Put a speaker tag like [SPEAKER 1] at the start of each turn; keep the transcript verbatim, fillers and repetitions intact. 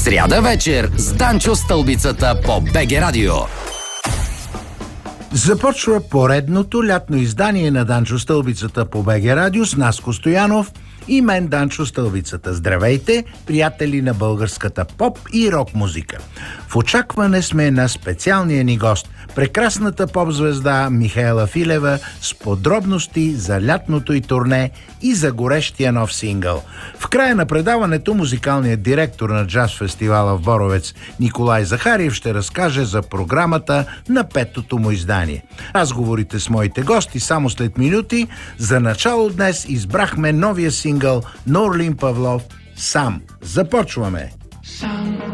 [SPEAKER 1] Сряда вечер с Данчо Стълбицата по БГ Радио.
[SPEAKER 2] Започва поредното лятно издание на Данчо Стълбицата по БГ Радио с Наско Стоянов и мен, Данчо Стълбицата. Здравейте, приятели на българската поп и рок музика. В очакване сме на специалния ни гост, прекрасната поп-звезда Михаела Филева, с подробности за лятното й турне и за горещия нов сингъл. В края на предаването музикалният директор на джаз фестивала в Боровец Николай Захариев ще разкаже за програмата на петото му издание. Разговорите с моите гости само след минути. За начало днес избрахме новия сингъл на Орлин Павлов «Сам». Започваме!